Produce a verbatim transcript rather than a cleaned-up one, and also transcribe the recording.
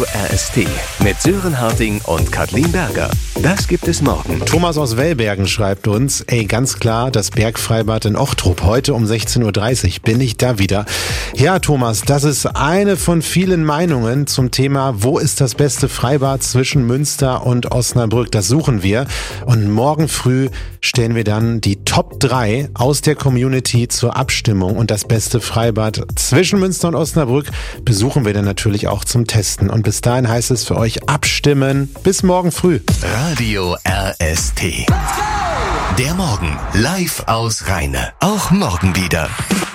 Radio R S T mit Sören Harting und Kathleen Berger. Das gibt es morgen. Thomas aus Wellbergen schreibt uns, ey, ganz klar, das Bergfreibad in Ochtrup. Heute um sechzehn Uhr dreißig bin ich da wieder. Ja, Thomas, das ist eine von vielen Meinungen zum Thema, wo ist das beste Freibad zwischen Münster und Osnabrück? Das suchen wir. Und morgen früh stellen wir dann die Top drei aus der Community zur Abstimmung. Und das beste Freibad zwischen Münster und Osnabrück besuchen wir dann natürlich auch zum Testen. Und bis dahin heißt es für euch abstimmen. Bis morgen früh. Radio R S T. Der Morgen live aus Rheine. Auch morgen wieder.